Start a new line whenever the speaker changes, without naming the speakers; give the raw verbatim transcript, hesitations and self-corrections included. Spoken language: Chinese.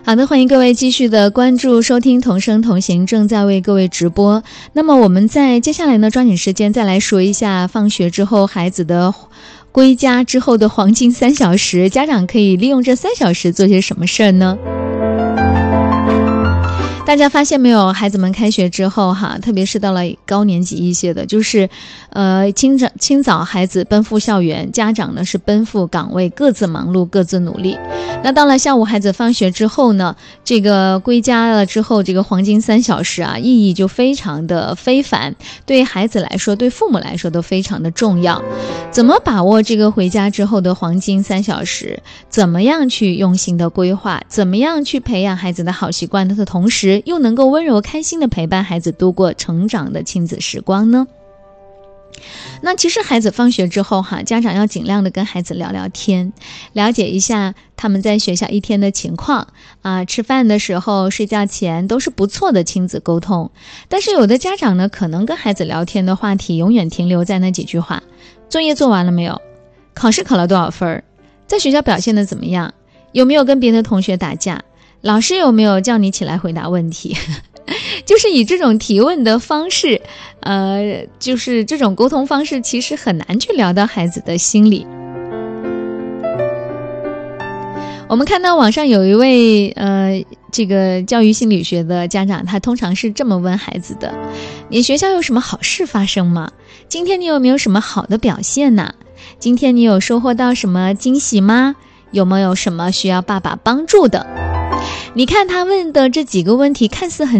好的，欢迎各位继续的关注收听同声同行，正在为各位直播。那么我们在接下来呢，抓紧时间再来说一下放学之后孩子的归家之后的黄金三小时，家长可以利用这三小时做些什么事儿呢？大家发现没有，孩子们开学之后哈，特别是到了高年级一些的，就是呃清早清早孩子奔赴校园，家长呢是奔赴岗位，各自忙碌各自努力。那到了下午孩子放学之后呢，这个归家了之后，这个黄金三小时啊，意义就非常的非凡，对孩子来说，对父母来说都非常的重要。怎么把握这个回家之后的黄金三小时？怎么样去用心的规划？怎么样去培养孩子的好习惯的同时，又能够温柔开心的陪伴孩子度过成长的亲子时光呢？那其实孩子放学之后哈，家长要尽量的跟孩子聊聊天，了解一下他们在学校一天的情况啊，吃饭的时候、睡觉前都是不错的亲子沟通。但是有的家长呢，可能跟孩子聊天的话题永远停留在那几句话：作业做完了没有？考试考了多少分？在学校表现的怎么样？有没有跟别的同学打架？老师有没有叫你起来回答问题？就是以这种提问的方式，呃，就是这种沟通方式，其实很难去聊到孩子的心里。我们看到网上有一位呃，这个教育心理学的家长，他通常是这么问孩子的：你学校有什么好事发生吗？今天你有没有什么好的表现呢？今天你有收获到什么惊喜吗？有没有什么需要爸爸帮助的？你看他问的这几个问题看似很